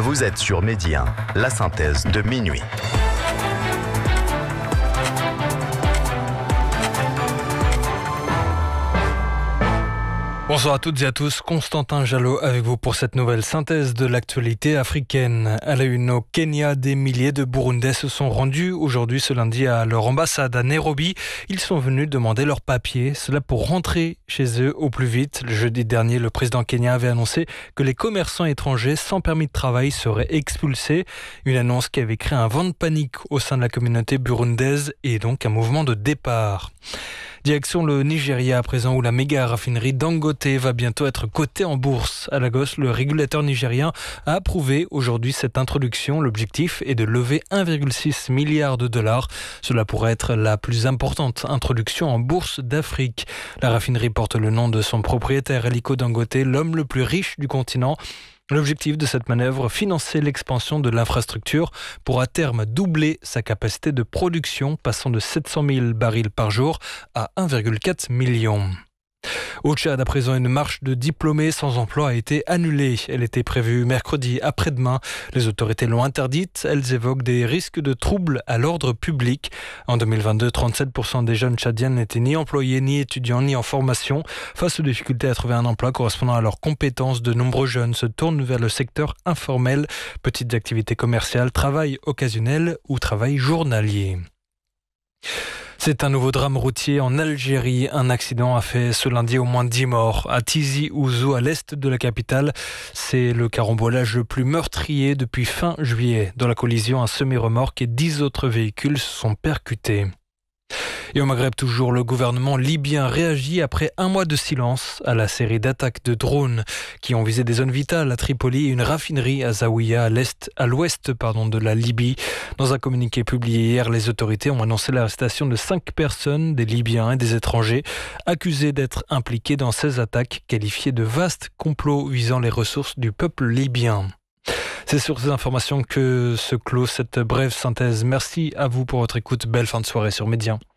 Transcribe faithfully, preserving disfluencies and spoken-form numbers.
Vous êtes sur Média, la synthèse de minuit. Bonsoir à toutes et à tous, Constantin Jalot avec vous pour cette nouvelle synthèse de l'actualité africaine. À la une au Kenya, des milliers de Burundais se sont rendus aujourd'hui ce lundi à leur ambassade à Nairobi. Ils sont venus demander leurs papiers, cela pour rentrer chez eux au plus vite. Le jeudi dernier, le président kenyan avait annoncé que les commerçants étrangers sans permis de travail seraient expulsés. Une annonce qui avait créé un vent de panique au sein de la communauté burundaise et donc un mouvement de départ. Direction le Nigeria à présent où la méga raffinerie Dangote va bientôt être cotée en bourse. À Lagos, le régulateur nigérien a approuvé aujourd'hui cette introduction. L'objectif est de lever un virgule six milliard de dollars. Cela pourrait être la plus importante introduction en bourse d'Afrique. La raffinerie porte le nom de son propriétaire Aliko Dangote, l'homme le plus riche du continent. L'objectif de cette manœuvre, financer l'expansion de l'infrastructure pour à terme doubler sa capacité de production, passant de sept cent mille barils par jour à un virgule quatre million. Au Tchad, à présent, une marche de diplômés sans emploi a été annulée. Elle était prévue mercredi après-demain. Les autorités l'ont interdite. Elles évoquent des risques de troubles à l'ordre public. En deux mille vingt-deux, trente-sept pour cent des jeunes tchadiens n'étaient ni employés, ni étudiants, ni en formation. Face aux difficultés à trouver un emploi correspondant à leurs compétences, de nombreux jeunes se tournent vers le secteur informel, petites activités commerciales, travail occasionnel ou travail journalier. C'est un nouveau drame routier en Algérie. Un accident a fait ce lundi au moins dix morts. À Tizi Ouzou, à l'est de la capitale, c'est le carambolage le plus meurtrier depuis fin juillet. Dans la collision, un semi-remorque et dix autres véhicules se sont percutés. Et au Maghreb toujours, le gouvernement libyen réagit après un mois de silence à la série d'attaques de drones qui ont visé des zones vitales à Tripoli et une raffinerie à Zawiya à l'est, à l'ouest pardon, de la Libye. Dans un communiqué publié hier, les autorités ont annoncé l'arrestation de cinq personnes, des Libyens et des étrangers, accusés d'être impliqués dans ces attaques qualifiées de vastes complots visant les ressources du peuple libyen. C'est sur ces informations que se clôt cette brève synthèse. Merci à vous pour votre écoute. Belle fin de soirée sur Média.